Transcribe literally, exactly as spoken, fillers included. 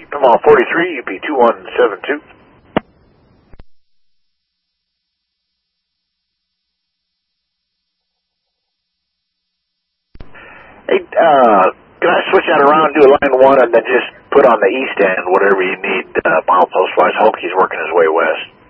Mile forty-three, U P two one seven two. Hey, uh, can I switch that around, do a line one, and then just put on the east end whatever you need, uh, milepost-wise? Hulky's working his way west.